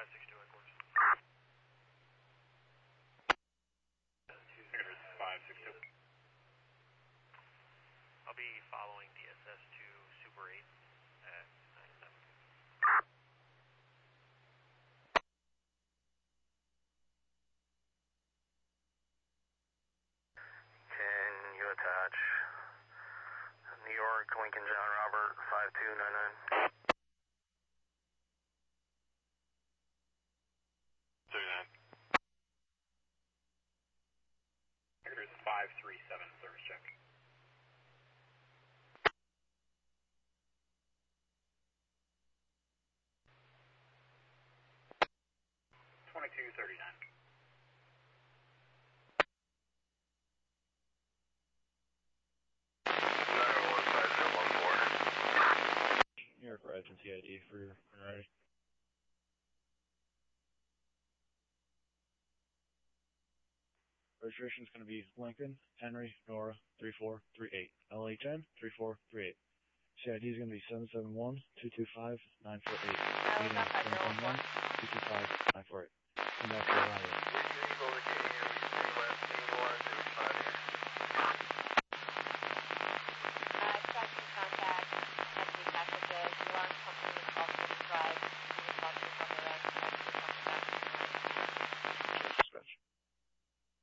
562 headquarters. 562. I'll be following DSS to Super 8 at 97. Can you attach New York, Lincoln John Robert, 5299? 39. 537 service check. 2239. New York Horizon CID for when ready. Registration is going to be Lincoln, Henry, Nora, 3438. LHN, 3438. CID is going to be 771-225-948. Meeting 771-225-948.